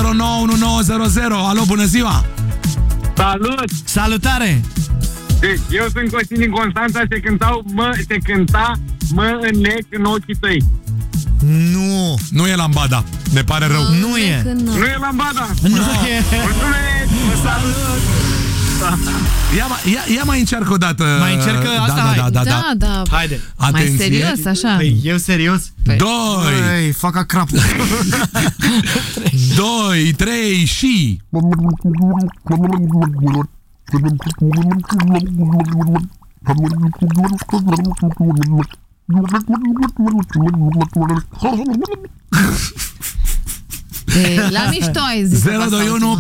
091900. Alo, bună ziua! Salut! Salutare! Deci, eu sunt Costin din Constanța, se cânta mă înnec în ochii tăi. Nu! Nu e lambada, ne pare rău. Nu e! Nu e lambada! Nu e! Mulțumesc! Salut! Ia mai încearcă o dată. Mai încercă asta? Da. Haide! Atenție. Mai serios, așa. Păi, eu serios? 2, Băi, fac ca crapul. 2, 3 și... La mișto ai zis. 021